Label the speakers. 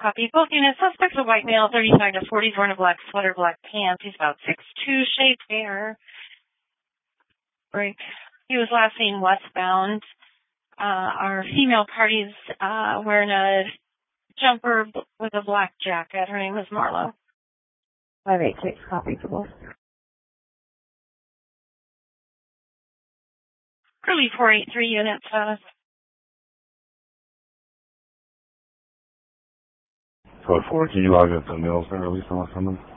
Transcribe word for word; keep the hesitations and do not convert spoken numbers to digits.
Speaker 1: Copy. Both units. Suspect's a white male, thirty-five to forty, wearing a black sweater, black pants. He's about six two, shaved hair. Break. He was last seen westbound. Uh, our female party's uh, wearing a jumper with a black jacket. Her name is Marlo.
Speaker 2: five eight six, copy for both.
Speaker 1: Curly four eight three unit status.
Speaker 3: Code four, can you log into Mills and release on summons?